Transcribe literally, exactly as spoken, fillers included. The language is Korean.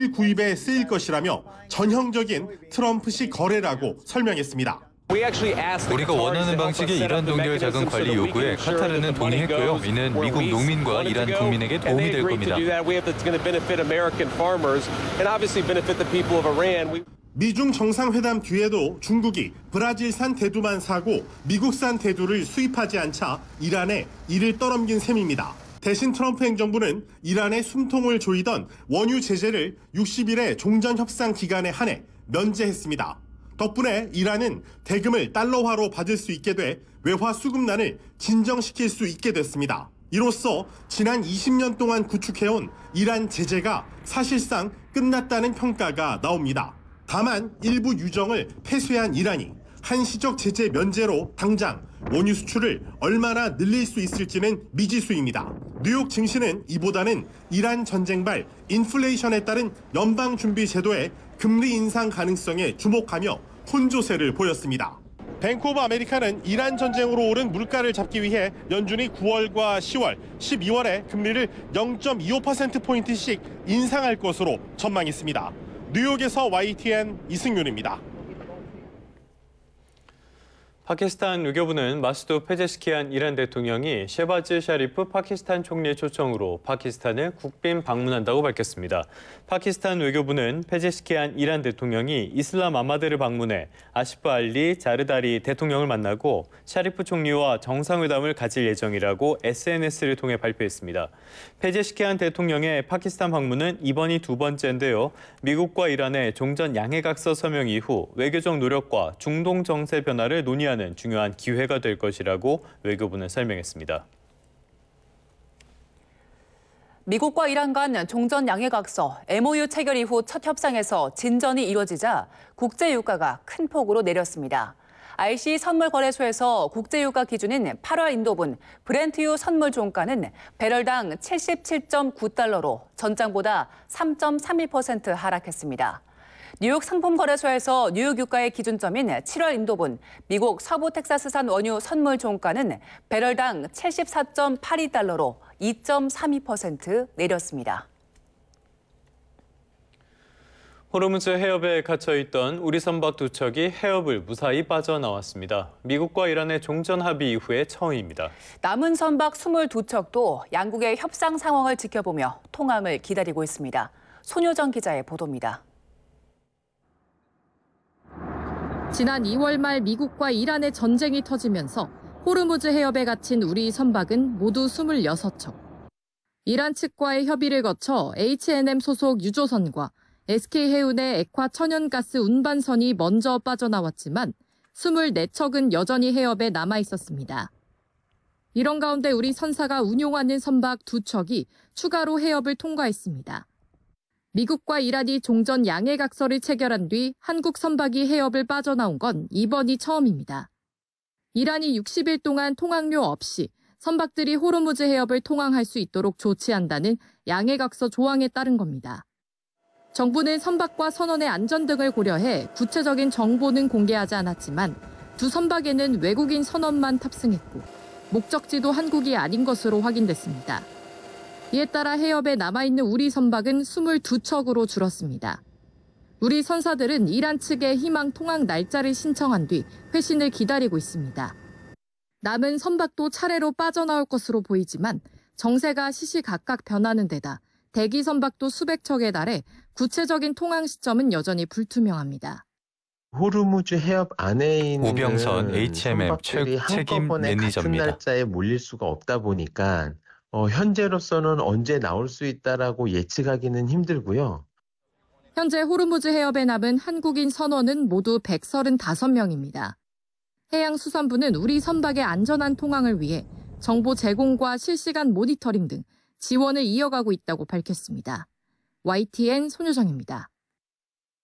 구입에 쓰일 것이라며 전형적인 트럼프식 거래라고 설명했습니다. 우리가 원하는 방식의 이란 동결 자금 관리 요구에 카타르는 동의했고요. 이는 미국 농민과 이란 국민에게 도움이 될 겁니다. 미중 정상회담 뒤에도 중국이 브라질산 대두만 사고 미국산 대두를 수입하지 않자 이란에 이를 떠넘긴 셈입니다. 대신 트럼프 행정부는 이란의 숨통을 조이던 원유 제재를 육십 일의 종전협상 기간에 한해 면제했습니다. 덕분에 이란은 대금을 달러화로 받을 수 있게 돼 외화 수급난을 진정시킬 수 있게 됐습니다. 이로써 지난 이십 년 동안 구축해온 이란 제재가 사실상 끝났다는 평가가 나옵니다. 다만 일부 유정을 폐쇄한 이란이 한시적 제재 면제로 당장 원유 수출을 얼마나 늘릴 수 있을지는 미지수입니다. 뉴욕 증시는 이보다는 이란 전쟁발 인플레이션에 따른 연방준비제도의 금리 인상 가능성에 주목하며 혼조세를 보였습니다. 뱅크 오브 아메리카는 이란 전쟁으로 오른 물가를 잡기 위해 연준이 구월과 시월, 십이월에 금리를 영 점 이오 퍼센트포인트씩 인상할 것으로 전망했습니다. 뉴욕에서 와이티엔 이승윤입니다. 파키스탄 외교부는 마수드 페제시키안 이란 대통령이 셰바즈 샤리프 파키스탄 총리의 초청으로 파키스탄을 국빈 방문한다고 밝혔습니다. 파키스탄 외교부는 페제시키안 이란 대통령이 이슬람 아마드를 방문해 아시프 알리 자르다리 대통령을 만나고 샤리프 총리와 정상회담을 가질 예정이라고 에스엔에스를 통해 발표했습니다. 페제시키안 대통령의 파키스탄 방문은 이번이 두 번째인데요. 미국과 이란의 종전 양해각서 서명 이후 외교적 노력과 중동 정세 변화를 논의하는 중요한 기회가 될 것이라고 외교부는 설명했습니다. 미국과 이란 간 종전 양해각서 엠오유 체결 이후 첫 협상에서 진전이 이뤄지자 국제유가가 큰 폭으로 내렸습니다. 아이씨 선물거래소에서 국제유가 기준인 팔월 인도분 브렌트유 선물 종가는 배럴당 칠십칠 점 구 달러로 전장보다 삼 점 삼일 퍼센트 하락했습니다. 뉴욕 상품거래소에서 뉴욕 유가의 기준점인 칠월 인도분 미국 서부 텍사스산 원유 선물 종가는 배럴당 칠십사 점 팔이 달러로 이 점 삼이 퍼센트 내렸습니다. 호르무즈 해협에 갇혀있던 우리 선박 두 척이 해협을 무사히 빠져나왔습니다. 미국과 이란의 종전 합의 이후에 처음입니다. 남은 선박 이십이 척도 양국의 협상 상황을 지켜보며 통함을 기다리고 있습니다. 손효정 기자의 보도입니다. 지난 이월 말 미국과 이란의 전쟁이 터지면서 호르무즈 해협에 갇힌 우리 선박은 모두 이십육 척. 이란 측과의 협의를 거쳐 에이치앤엠 소속 유조선과 에스케이해운의 액화 천연가스 운반선이 먼저 빠져나왔지만 이십사 척은 여전히 해협에 남아 있었습니다. 이런 가운데 우리 선사가 운용하는 선박 두 척이 추가로 해협을 통과했습니다. 미국과 이란이 종전 양해각서를 체결한 뒤 한국 선박이 해협을 빠져나온 건 이번이 처음입니다. 이란이 육십 일 동안 통항료 없이 선박들이 호르무즈 해협을 통항할 수 있도록 조치한다는 양해각서 조항에 따른 겁니다. 정부는 선박과 선원의 안전 등을 고려해 구체적인 정보는 공개하지 않았지만 두 선박에는 외국인 선원만 탑승했고 목적지도 한국이 아닌 것으로 확인됐습니다. 이에 따라 해협에 남아있는 우리 선박은 이십이 척으로 줄었습니다. 우리 선사들은 이란 측에 희망 통항 날짜를 신청한 뒤 회신을 기다리고 있습니다. 남은 선박도 차례로 빠져나올 것으로 보이지만 정세가 시시각각 변하는 데다 대기 선박도 수백 척에 달해 구체적인 통항 시점은 여전히 불투명합니다. 호르무즈 해협 안에 있는 오병선 에이치엠엠 선박들이 책임 한꺼번에 같은 매니저입니다. 날짜에 몰릴 수가 없다 보니까 어, 현재로서는 언제 나올 수 있다라고 예측하기는 힘들고요. 현재 호르무즈 해협에 남은 한국인 선원은 모두 백삼십오 명입니다. 해양수산부는 우리 선박의 안전한 통항을 위해 정보 제공과 실시간 모니터링 등 지원을 이어가고 있다고 밝혔습니다. 와이티엔 손효정입니다.